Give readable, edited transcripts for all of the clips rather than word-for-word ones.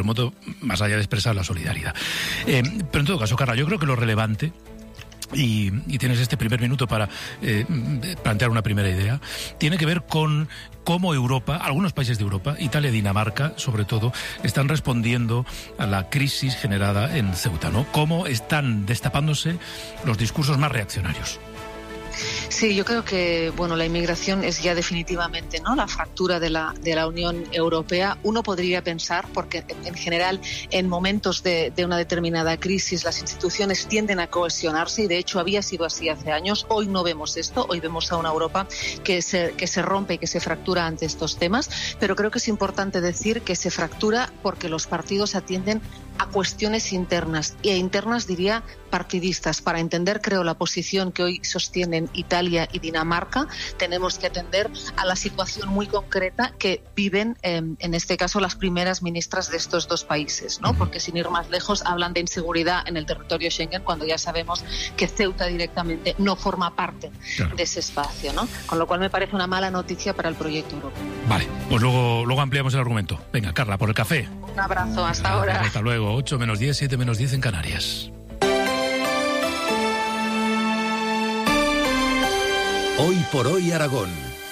terremoto, más allá de expresar la solidaridad. Pero en todo caso, Carla, yo creo que lo relevante, y tienes este primer minuto para plantear una primera idea, tiene que ver con cómo Europa, algunos países de Europa, Italia y Dinamarca sobre todo, están respondiendo a la crisis generada en Ceuta, ¿no? Cómo están destapándose los discursos más reaccionarios. Sí, yo creo que la inmigración es ya definitivamente, ¿no?, la fractura de la Unión Europea. Uno podría pensar, porque en general en momentos de una determinada crisis las instituciones tienden a cohesionarse, y de hecho había sido así hace años. Hoy no vemos esto, hoy vemos a una Europa que se rompe y que se fractura ante estos temas, pero creo que es importante decir que se fractura porque los partidos atienden a cuestiones internas, e internas diría partidistas. Para entender, creo, la posición que hoy sostienen Italia y Dinamarca, tenemos que atender a la situación muy concreta que viven, en este caso, las primeras ministras de estos dos países, ¿no? Porque sin ir más lejos, hablan de inseguridad en el territorio Schengen, cuando ya sabemos que Ceuta directamente no forma parte de ese espacio, ¿no? Con lo cual me parece una mala noticia para el proyecto europeo. Vale, pues luego ampliamos el argumento. Venga, Carla, por el café. Un abrazo, hasta ahora. Hasta luego, 8 menos 10, 7 menos 10 en Canarias. Hoy por hoy Aragón.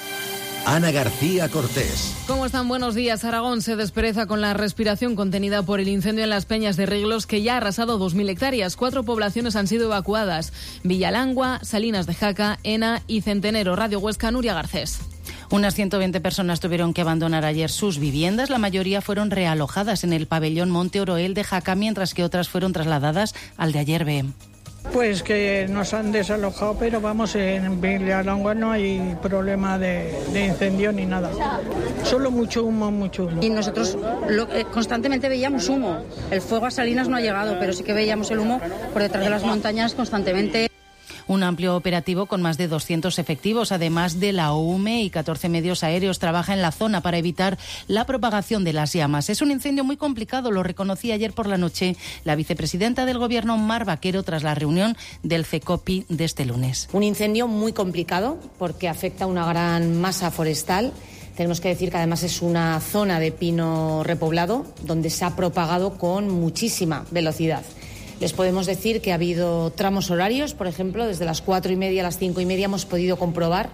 Ana García Cortés. ¿Cómo están? Buenos días. Aragón se despereza con la respiración contenida por el incendio en las Peñas de Riglos, que ya ha arrasado 2.000 hectáreas. 4 poblaciones han sido evacuadas: Villalangua, Salinas de Jaca, Ena y Centenero. Radio Huesca, Nuria Garcés. Unas 120 personas tuvieron que abandonar ayer sus viviendas. La mayoría fueron realojadas en el pabellón Monte Oroel de Jaca, mientras que otras fueron trasladadas al de Ayerbe. Pues que nos han desalojado, pero vamos, en Villalangua no hay problema de incendio ni nada. Solo mucho humo. Y nosotros constantemente veíamos humo. El fuego a Salinas no ha llegado, pero sí que veíamos el humo por detrás de las montañas constantemente. Un amplio operativo con más de 200 efectivos, además de la OUME y 14 medios aéreos, trabaja en la zona para evitar la propagación de las llamas. Es un incendio muy complicado, lo reconocía ayer por la noche la vicepresidenta del Gobierno, Mar Vaquero, tras la reunión del CECOPI de este lunes. Un incendio muy complicado porque afecta a una gran masa forestal. Tenemos que decir que además es una zona de pino repoblado donde se ha propagado con muchísima velocidad. Les podemos decir que ha habido tramos horarios, por ejemplo, desde las 4:30 a las 5:30 hemos podido comprobar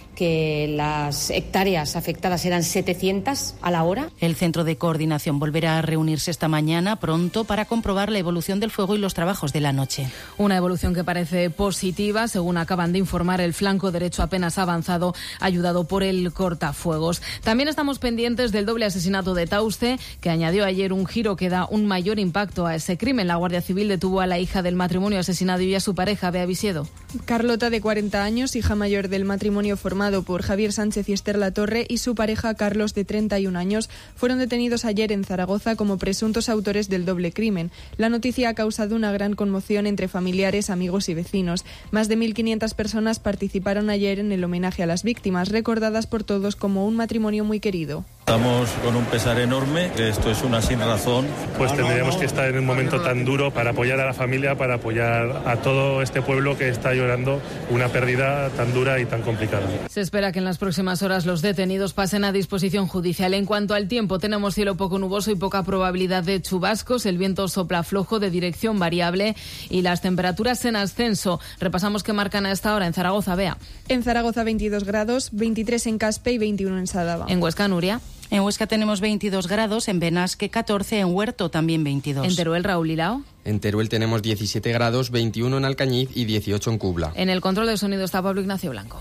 que las hectáreas afectadas eran 700 a la hora. El Centro de Coordinación volverá a reunirse esta mañana pronto para comprobar la evolución del fuego y los trabajos de la noche. Una evolución que parece positiva, según acaban de informar. El flanco derecho apenas avanzado, ayudado por el cortafuegos. También estamos pendientes del doble asesinato de Tauste, que añadió ayer un giro que da un mayor impacto a ese crimen. La Guardia Civil detuvo a la hija del matrimonio asesinado y a su pareja, Bea Visiedo. Carlota, de 40 años, hija mayor del matrimonio formado por Javier Sánchez y Esther Latorre, y su pareja Carlos, de 31 años, fueron detenidos ayer en Zaragoza como presuntos autores del doble crimen. La noticia ha causado una gran conmoción entre familiares, amigos y vecinos. Más de 1.500 personas participaron ayer en el homenaje a las víctimas, recordadas por todos como un matrimonio muy querido. Estamos con un pesar enorme, que esto es una sin razón. Pues tendríamos que estar en un momento tan duro para apoyar a la familia, para apoyar a todo este pueblo que está llorando una pérdida tan dura y tan complicada. Se espera que en las próximas horas los detenidos pasen a disposición judicial. En cuanto al tiempo, tenemos cielo poco nuboso y poca probabilidad de chubascos. El viento sopla flojo, de dirección variable, y las temperaturas en ascenso. Repasamos qué marcan a esta hora en Zaragoza, Bea. En Zaragoza 22 grados, 23 en Caspe y 21 en Sadaba. En Huesca, Nuria. En Huesca tenemos 22 grados, en Benasque 14, en Huerto también 22. En Teruel, Raúl Hilao. En Teruel tenemos 17 grados, 21 en Alcañiz y 18 en Cubla. En el control de sonido está Pablo Ignacio Blanco.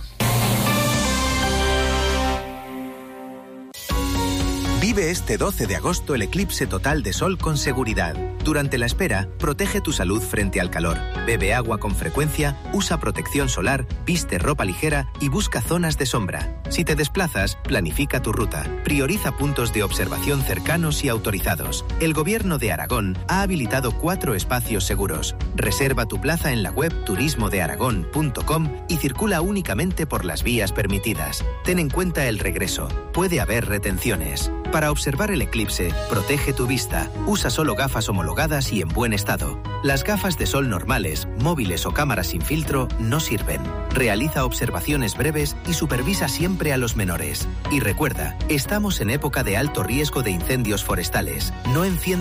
Vive este 12 de agosto el eclipse total de sol con seguridad. Durante la espera, protege tu salud frente al calor. Bebe agua con frecuencia, usa protección solar, viste ropa ligera y busca zonas de sombra. Si te desplazas, planifica tu ruta. Prioriza puntos de observación cercanos y autorizados. El Gobierno de Aragón ha habilitado 4 espacios seguros. Reserva tu plaza en la web turismodearagón.com y circula únicamente por las vías permitidas. Ten en cuenta el regreso. Puede haber retenciones. Para observar el eclipse, protege tu vista. Usa solo gafas homologadas y en buen estado. Las gafas de sol normales, móviles o cámaras sin filtro no sirven. Realiza observaciones breves y supervisa siempre a los menores. Y recuerda, estamos en época de alto riesgo de incendios forestales. No enciendas